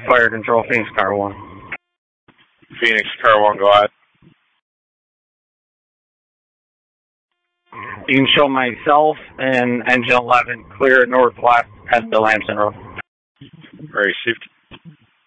Fire control, Phoenix Car 1. Phoenix Car 1, go ahead. You can show myself and engine 11 clear northwest at the Lamson Road. Received.